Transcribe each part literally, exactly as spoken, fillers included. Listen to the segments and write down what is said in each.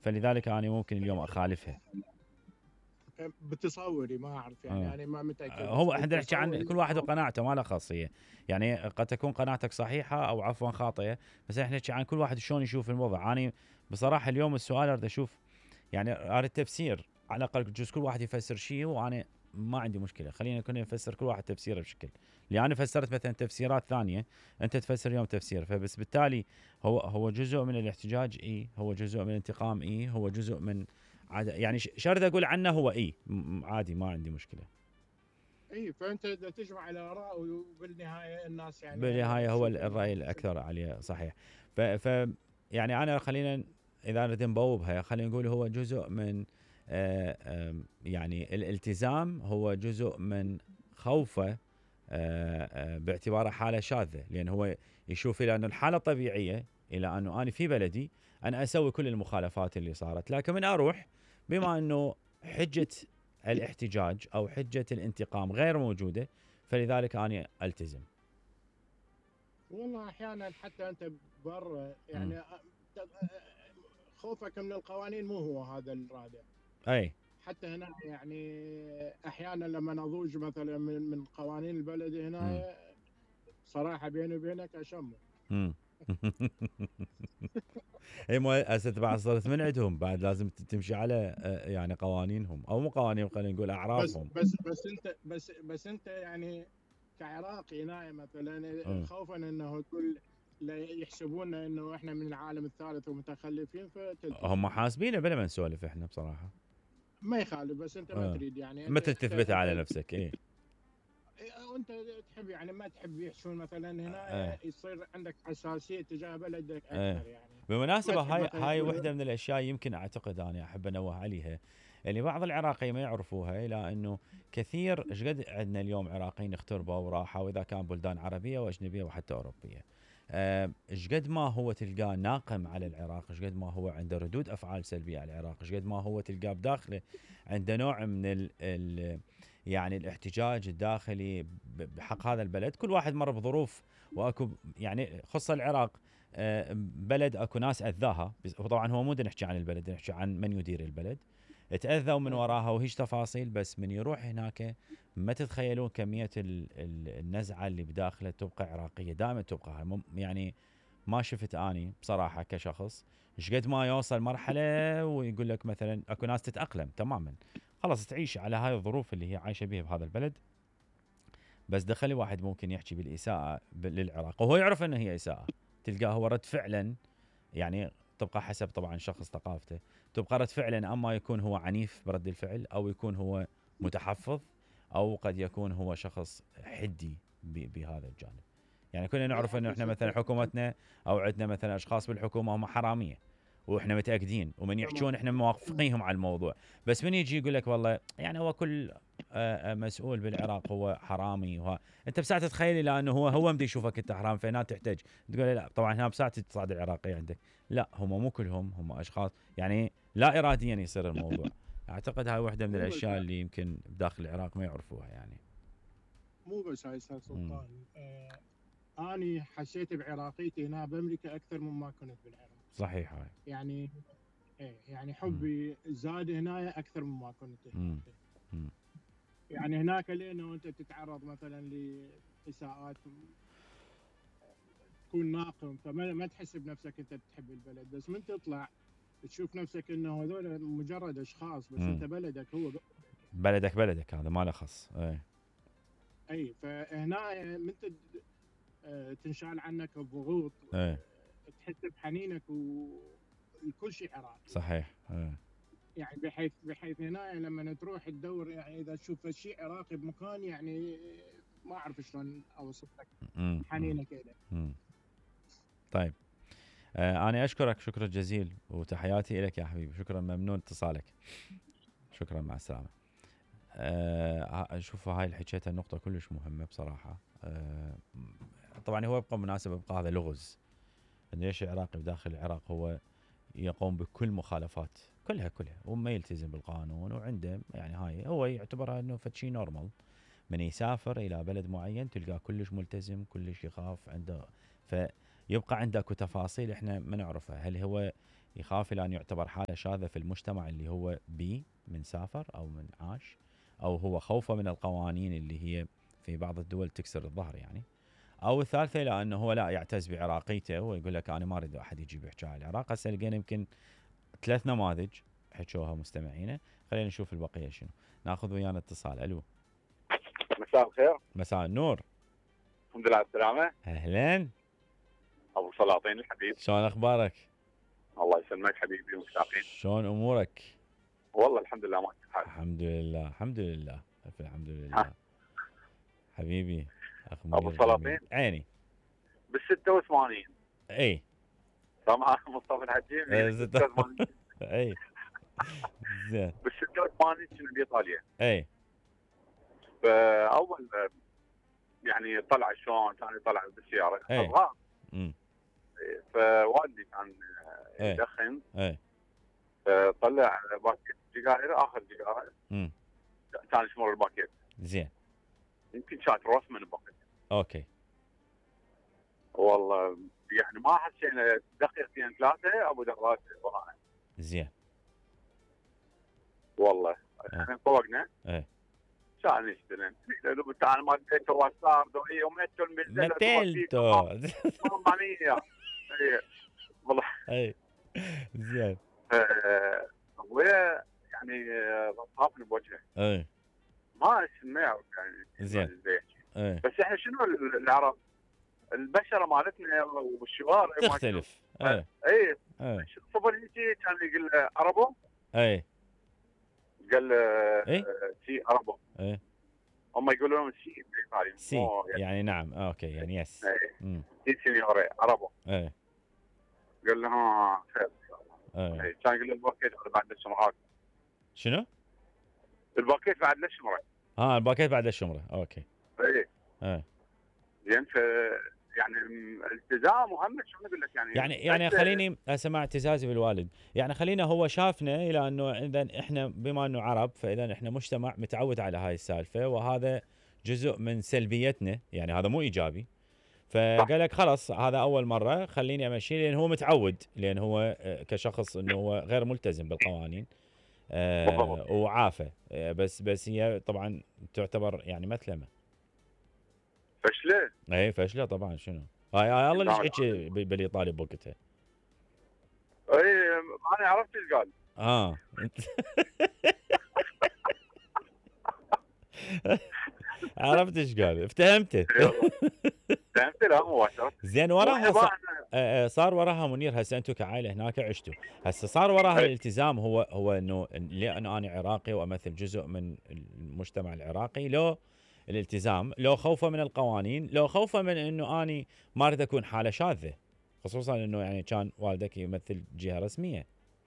فلذلك انا ممكن اليوم اخالفها. بتصوري ما اعرف يعني آه. انا ما متاكد، بس هو احنا نحكي عن بتصوري كل واحد وقناعته، ما له خاصيه. يعني قد تكون قناعتك صحيحه او عفوا خاطئه، بس احنا نحكي عن كل واحد شلون يشوف الوضع. انا بصراحه اليوم السؤال اريد اشوف، يعني اريد التفسير على الاقل، بجوز كل واحد يفسر شيء وانا ما عندي مشكله، خلينا كلنا نفسر كل واحد تفسيره بشكل. اللي انا فسرت مثلا تفسيرات ثانيه، انت تفسر اليوم تفسير، فبس بالتالي هو هو جزء من الاحتجاج، اي هو جزء من الانتقام، اي هو جزء من عاد يعني شرد اقول عنه هو اي عادي ما عندي مشكله. اي، فانت تجمع الاراء وبالنهايه الناس يعني بالنهايه هو تشوف الراي انه الاكثر عليه صحيح. ف, ف يعني انا خلينا اذا نريد نبوبها خلينا نقول هو جزء من آآ آآ يعني الالتزام، هو جزء من خوفه آآ باعتباره حاله شاذه، لان هو يشوف الى انه الحاله الطبيعيه الى انه انا في بلدي انا اسوي كل المخالفات اللي صارت، لكن من اروح بما انه حجه الاحتجاج او حجه الانتقام غير موجوده، فلذلك انا التزم. والله احيانا حتى انت برا م. يعني خوفك من القوانين مو هو هذا الرادع. اي. حتى هنا يعني احيانا لما نضوج مثلا من من قوانين البلد م. هنا، صراحه بيني وبينك اشمه. م. اي مو هسه بعد صرت من عندهم بعد لازم تمشي على آه، يعني قوانينهم او مو قوانين، خلينا نقول بس اعرافهم. بس بس انت بس بس انت يعني كعراقي هنا مثلا م. خوفا انه تقول لا يحسبون انه احنا من العالم الثالث ومتخلفين فتلتزم. هم حاسبينه بلا ما نسولف احنا بصراحه. ما يخالف، بس انت ما اه تريد يعني انت متى انت تثبت انت على نفسك ايه. وانت تحب يعني ما تحب يحشون مثلا هنا، ايه يصير عندك حساسيه تجاه بلدك ايه. اكثر يعني. ما بالمناسبة تحب هاي مثلا هاي يقولون وحدة من الأشياء يمكن أعتقد أنا أحب أنوه عليها، اللي بعض العراقيين ما يعرفوها، إلى أنه كثير إيش قد عندنا اليوم عراقيين اغتربوا وراحوا، وإذا كان بلدان عربية وأجنبية وحتى أوروبية. آه، إيش قد ما هو تلقاه ناقم على العراق، إيش قد ما هو عنده ردود أفعال سلبية على العراق، إيش قد ما هو تلقاه بداخله عنده نوع من ال ال يعني الاحتجاج الداخلي بحق هذا البلد. كل واحد مر بظروف، واكو يعني خص العراق آه، بلد اكو ناس اذاها، وطبعا هو مو نحكي عن البلد، نحكي عن من يدير البلد، تاذوا من وراها وهيج تفاصيل، بس من يروح هناك ما تتخيلون كميه ال- ال- النزعه اللي بداخله تبقى عراقيه، دائما تبقى مم- يعني ما شفت اني بصراحه كشخص ايش قد ما يوصل مرحله ويقول لك مثلا اكو ناس تتاقلم تماما، خلاص تعيش على هاي الظروف اللي هي عايشه بها بهذا البلد، بس دخل واحد ممكن يحكي بالاساءه للعراق وهو يعرف انه هي اساءه، تلقاه هو رد فعلا يعني تبقى حسب طبعا شخص ثقافته، تبقى رد فعلا اما يكون هو عنيف برد الفعل، او يكون هو متحفظ، او قد يكون هو شخص حدي بهذا الجانب. يعني كنا نعرف لا انه احنا بس انت مثلا حكومتنا او عندنا مثلا اشخاص بالحكومه هم حراميه، واحنا متاكدين ومن تمام. يحجون احنا موافقينهم على الموضوع، بس من يجي يقول لك والله يعني هو كل آه، آه، مسؤول بالعراق هو حرامي، وها انت بساعه تتخيل لانه هو هو مدي يشوفك انت حرام، فهنا تحتاج تقول لا طبعا هنا بساعه تصعد العراقيه عندك، لا هم مو كلهم، هم اشخاص يعني لا اراديا يصير الموضوع. اعتقد هاي واحده من مو بس الاشياء اللي يمكن بداخل العراق ما يعرفوها يعني. مو بس هاي استاذ امم سلطان، آه اني حسيت بعراقيتي هنا بامريكا اكثر مما كنت بالعراق. صحيح هاي. يعني ايه يعني امم حبي زاد هنا اكثر مما كنت امم هناك. امم يعني هناك لانه وانت تتعرض مثلا لاساءات، تكون ناقم، فما ما تحس بنفسك انت تحب البلد، بس من تطلع تشوف نفسك انه هذول مجرد اشخاص، بس انت امم بلدك هو بلدك. بلدك بلدك هذا ما له خص اي. اي، فهنا من تد- آه، تنشال عنك الضغوط، اي آه، تحس بحنينك وكل شيء عراقي يعني. صحيح اي. يعني بحيث بحيث هنا لما تروح تدور يعني اذا تشوف شيء عراقي بمكان، يعني ما اعرف شلون اوصف لك امم امم حنينك اليه. امم طيب. آه انا اشكرك شكر جزيل وتحياتي لك يا حبيبي، شكرا ممنون اتصالك، شكرا مع السلامه. آه شوفوا هاي اللي حكيتها النقطة كلش مهمة بصراحة. آه طبعا هو يبقى مناسب، يبقى هذا لغز ان ليش العراقي بداخل العراق هو يقوم بكل مخالفات كلها كلها وما يلتزم بالقانون، وعنده يعني هاي هو يعتبرها انه فشي نورمال، من يسافر الى بلد معين تلقاه كلش ملتزم كلش يخاف عنده، فيبقى عنده اكو تفاصيل احنا ما نعرفها، هل هو يخاف الى ان يعتبر حاله شاذه في المجتمع اللي هو بي من سافر او من عاش، او هو خوفه من القوانين اللي هي في بعض الدول تكسر الظهر يعني. او الثالثه لانه هو لا يعتز بعراقيته ويقول لك انا ما اريد احد يجي يحكي على العراق. هسه لقينا يمكن ثلاث نماذج حكوها مستمعينا، خلينا نشوف البقيه شنو. ناخذ ويانا اتصال. الو. مساء الخير. مساء النور. الحمد لله على السلامة. اهلا ابو سلاطين الحبيب، شلون اخبارك؟ الله يسلمك حبيبي ومشتاقين. شلون امورك؟ والله الحمد لله ماشي الحال. الحمد لله الحمد لله الف الحمد لله. حبيبي اخ ابو سلاطين عيني. بال ستة وثمانين اي سامع مصطفى الحجيم. إيه، ستة وثمانين. اي زين. بال ستة وثمانين كنا بايطاليا. اي فاول يعني طلع شلون كان يطلع بالسياره إيه. صغار. امم فوالدي كان إيه. يدخن، اي طلع باكيت سيجاره، اخر سيجاره امم كان يشمر الباكيت، زين يمكن كانت راس من الباكيت. اوكي. والله يعني ما حسينا دقيقتين ثلاثه ابو دغات ورانا. زين. والله إيه. احنا فوقنا ايه كان نشتغل لو بتاع ما اديته وصار دوي ومتل من متلتو. أربعمية. اي والله. اي زين. آه، ابويا يعني طافني بوجهه، اي ما اسمع يعني زين. اي بس احنا شنو العرب البشره مالتنا والشوارع تختلف. اي اي اي صبر يجي كان يقول له عربو، اي قال له إيه؟ سي عربو. اي هم يقولون لهم سي بايطالي سي مو يعني نعم. اوكي يعني يس. اي امم سي سينيوري عربو. اي قال له ها خير ان شاء الله. اي إيه، كان يقول له الباكيت بعد الشمرات، شنو؟ الباكيت بعد الشمره. ها الباكيت بعد الشمره. اوكي. اي اي زين. ف يعني الالتزام مهم. شو اقول لك يعني يعني يعني بس- خليني هسه مع اعتزازي بالوالد، يعني خلينا هو شافنا الى انه اذا احنا بما انه عرب فاذا احنا مجتمع متعود على هاي السالفه، وهذا جزء من سلبيتنا، يعني هذا مو ايجابي. فقال لك خلاص هذا اول مره خليني امشي، لان هو متعود، لان هو آه، كشخص انه هو غير ملتزم بالقوانين آه بالضبط. وعافى. آه بس بس هي طبعا تعتبر يعني مثلمه. فشله. اي فشله طبعا. شنو هاي هاي الله نعم. ليش حكي ب- بالايطالي بوقتها. اي انا عرفت ايش قال. اه عرفت ايش قال، افتهمته. فهمت لا مباشره. زين وراها صار, آه، آه، صار وراها منير. هسه انتم كعائله هناك عشتوا، هسه صار وراها أي. الالتزام. هو هو انه لانه انا عراقي وامثل جزء من المجتمع العراقي، لو الالتزام، لو خوفه من القوانين، لو خوفه من انه اني ما اريد اكون حاله شاذه، خصوصا انه يعني كان والدك يمثل جهه رسميه.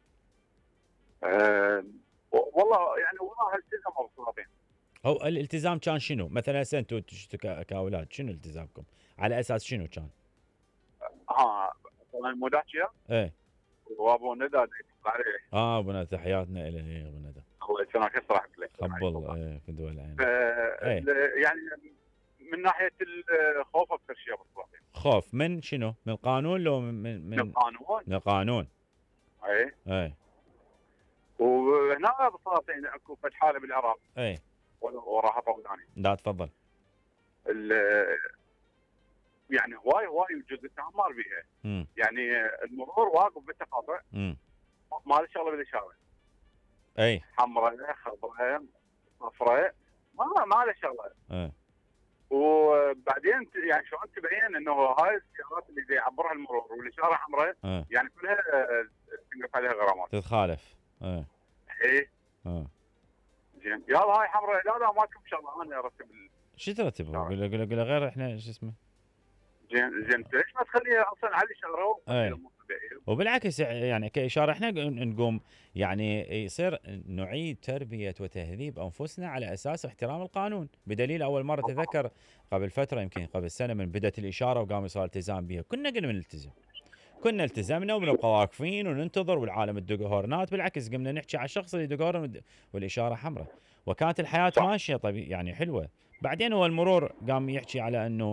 أه والله يعني وراها التزم ابو سلاطين. هو الالتزام كان شنو؟ مثلا هسه انتم ك- كاولاد شنو التزامكم؟ على اساس شنو كان؟ ها طبعا مو داكيا ايه وابو ندى يطلع عليه. اه ابو ندى تحياتنا له. ايه ابو ندى الله يسلمك يسرح لك. خبل ايه في دول العين. أه يعني من ناحيه الخوف اكثر شيء ابو سلاطين. خوف من شنو؟ من القانون لو من من, من من القانون. من القانون. اي ايه وهنا ابو سلاطين اكو فد حاله بالعراق ايه وراها طولاني. لا تفضل. ال- يعني هواي هواي جزء التعمار بيها. امم يعني المرور واقف بالتقاطع، امم ما له شغله بالاشاره، اي حمراء خضراء صفراء ما ما له شغله. ايه وبعدين ت- يعني شلون تبين انه هاي السيارات اللي دي يعبرها المرور والاشاره حمراء ايه يعني كلها آه، تنقف عليها غرامات. تتخالف. ايه ايه ايه زين يلا هاي حمراء لا لا ما تكون شغله انا ارتب ال- شو ترتب؟ قول له قول له قول له غير احنا شو اسمه. زين زين ليش ما تخليها اصلا على الاشاره؟ إيه. وبالعكس يعني كإشارة احنا نقوم يعني يصير نعيد تربية وتهذيب أنفسنا على أساس احترام القانون، بدليل أول مرة تذكر قبل فترة يمكن قبل سنة من بدأت الإشارة وقام يصير التزام بها، كنا قلنا نلتزم، كنا التزمنا وبنبقى واقفين وننتظر والعالم تدق هورنات، بالعكس قمنا نحكي على الشخص اللي يدق هورن والإشارة حمراء، وكانت الحياة ماشية طبيعي يعني حلوة. بعدين هو المرور قام يحكي على أنه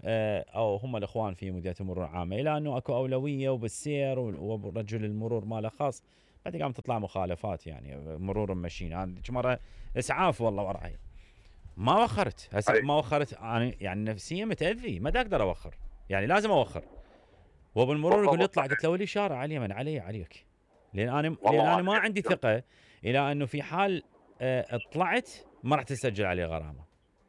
آه، او هم الاخوان في مديريه المرور العامه، الى انه اكو اولويه وبالسير ورجل المرور ماله خاص، بعدين قام تطلع مخالفات يعني مرور ماشيين. انا مره اسعاف والله وراي ما وخرت، هسه ما وخرت انا يعني نفسيا متاذي، ما اقدر اوخر يعني لازم اوخر، وابو المرور يقول لي اطلع، قلت له ولي شارع على اليمن علي عليك، لان انا لان انا ما عندي ثقه الى انه في حال آه، طلعت ما راح تسجل عليه غرامه.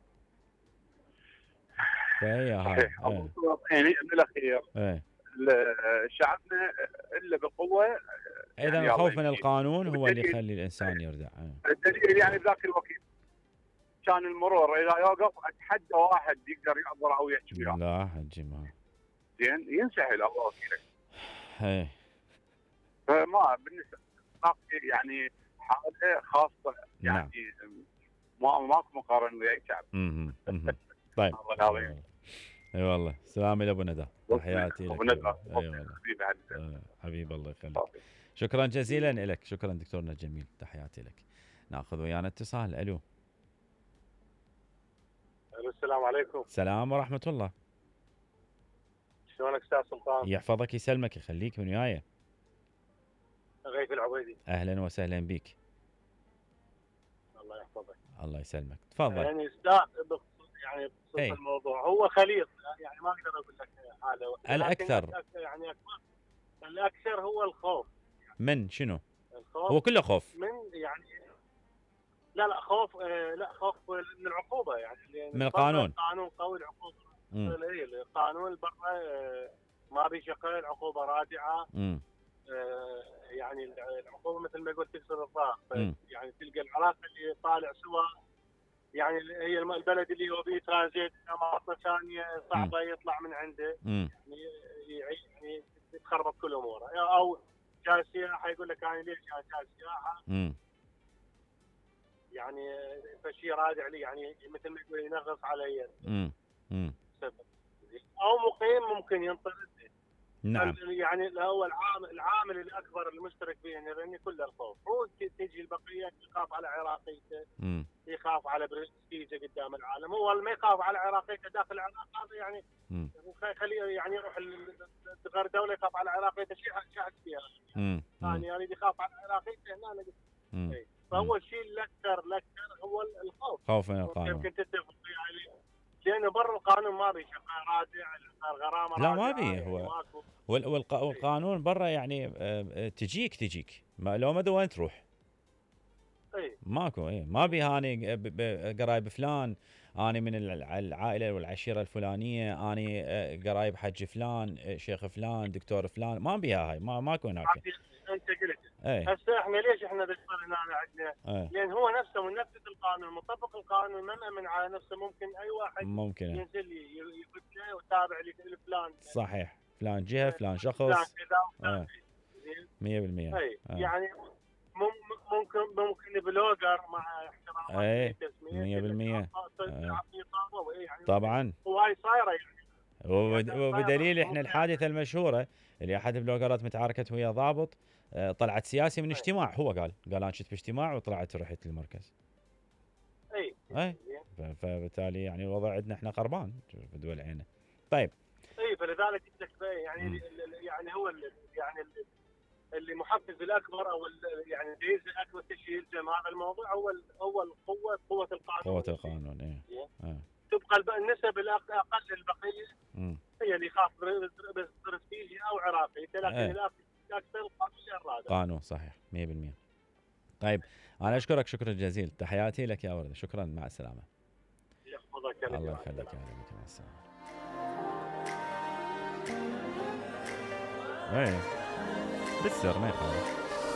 فهي هاي ايه. يعني بالاخير ايه شعبنا الا بقوه. اذا يعني الخوف من القانون هو اللي يخلي الانسان يردع. ايه. الدليل يعني بذاك الوقت كان المرور اذا يوقف اتحدى واحد يقدر يعبر او يحكي وياه. لا حجي ما زين ينسحل الله وكيلك. ايه. فما بالنسبه يعني حاله خاصه يعني نعم. ما ماكو مقارنه ويا اي شعب. اها اها طيب. الله يعافيك. اي والله سلامي لابو ندى، تحياتي لك. ابو ندى اي والله حبيب الله يخليك. شكرا جزيلا لك، شكرا دكتورنا الجميل، تحياتي لك. ناخذ ويانا اتصال. الو. السلام عليكم. السلام ورحمه الله. شلونك استاذ سلطان؟ يحفظك يسلمك يخليك، من وياي؟ غيث العبيدي. اهلا وسهلا بك. الله يحفظك. الله يسلمك، تفضل. يعني استاذ يعني بخصوص الموضوع هو خليط، يعني ما اقدر اقول لك حاله. الاكثر يعني الاكثر هو الخوف. من شنو؟ الخوف هو كله خوف. من يعني لا لا خوف آه لا خوف من العقوبه يعني من القانون. القانون قوي، العقوبه هي القانون برا آه ما بيشغل العقوبه رادعه. امم آه يعني العقوبه مثل ما قلت تكسر الضغط، يعني تلقى العلاقه اللي طالع سوا، يعني هي البلد اللي هو بيه ترانزيت اماكن ثانيه صعبه يطلع من عنده. مم. يعني يعني تتخربط كل اموره، او جاي سياحه يقول لك انا ليش جاي سياحه؟ امم يعني فشي رادع لي، يعني مثل ما يقول ينغص علي. امم امم او مقيم ممكن ينطرد. نعم. يعني هو العامل العامل الاكبر المشترك بين الرني كله الخوف. هو تجي البقيه يخاف على عراقيته، امم يخاف على برستيجه قدام العالم. هو ما يخاف على عراقيته داخل العراق هذا يعني خليه يعني يروح غير دوله يخاف على عراقيته شيء شاهد فيها. امم يعني يريد يخاف على عراقيته هنا. امم فهو الشيء الاكثر الاكثر هو الخوف. خوف من القانون. يمكن تتفق يعني لانه برا القانون ما بيشغل رادع الغرامه. لا ما بيه هو والقانون برا يعني تجيك تجيك ما لو ما ادري وين تروح. اي ماكو اي ما بي هاني قرايب فلان، اني من العائله والعشيره الفلانيه، اني قرايب حج فلان، شيخ فلان، دكتور فلان، ما بيها هاي، ما ماكو هناك. انت قلت اي هسه احنا ليش احنا بالصار هنا عندنا؟ ايه. لان هو نفسه منفذ القانون مطبق القانون ما مأمن على نفسه. ممكن اي واحد ممكن ينزل يقتله وتابع لفلان. صحيح، فلان جهه فلان شخص. اه مية بالمية. اي يعني ممكن ممكن بلوجر مع احترام اي مية بالمية. طبعا وهاي صايره يعني. وبدليل احنا الحادثه المشهوره اللي احد البلوجرات متعاركت ويا ضابط، طلعت سياسي من اجتماع، هو قال قال انا كنت باجتماع وطلعت رحت للمركز. اي اي فبالتالي يعني الوضع عندنا احنا خربان في دول عينه. طيب اي فلذلك يعني م. يعني هو يعني اللي محفز الاكبر او يعني الجيش الاكبر تشي يلزم هذا الموضوع هو هو القوه قوه القانون. قوه القانون اي اه. تبقى النسب الاقل البقيه م. هي اللي يخاف برستيجي او عراقي، لكن الاكثر القانون الرادع. قانون صحيح مية بالمية. طيب انا اشكرك شكرا جزيلا، تحياتي لك يا ورده، شكرا، مع السلامه. يحفظك الله يخليك يا ولدي، مع السلامه. ايه بالسر ما يخالف.